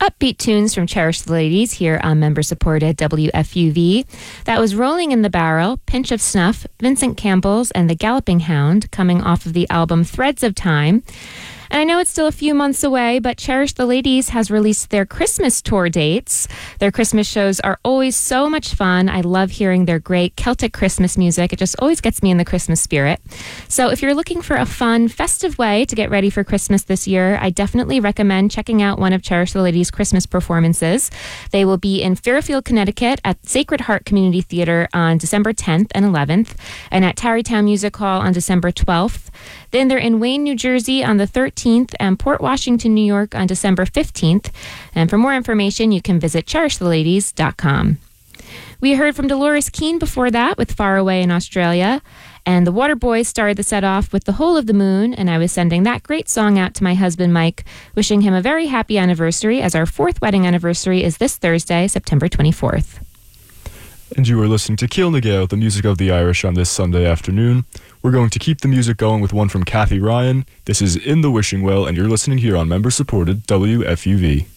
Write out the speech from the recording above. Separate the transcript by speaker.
Speaker 1: upbeat tunes from Cherish the Ladies here on member-supported WFUV. That was Rolling in the Barrel, Pinch of Snuff, Vincent Campbell's, and The Galloping Hound, coming off of the album Threads of Time. And I know it's still a few months away, but Cherish the Ladies has released their Christmas tour dates. Their Christmas shows are always so much fun. I love hearing their great Celtic Christmas music. It just always gets me in the Christmas spirit. So if you're looking for a fun, festive way to get ready for Christmas this year, I definitely recommend checking out one of Cherish the Ladies' Christmas performances. They will be in Fairfield, Connecticut at Sacred Heart Community Theater on December 10th and 11th, and at Tarrytown Music Hall on December 12th. Then they're in Wayne, New Jersey on the 13th and Port Washington, New York on December 15th. And for more information, you can visit CherishTheLadies.com. We heard from Dolores Keane before that with Far Away in Australia. And the Waterboys started the set off with The Whole of the Moon. And I was sending that great song out to my husband, Mike, wishing him a very happy anniversary, as our 4th wedding anniversary is this Thursday, September 24th.
Speaker 2: And you are listening to Ciall na Gael, the music of the Irish, on this Sunday afternoon. We're going to keep the music going with one from Kathy Ryan. This is In the Wishing Well, and you're listening here on member-supported WFUV.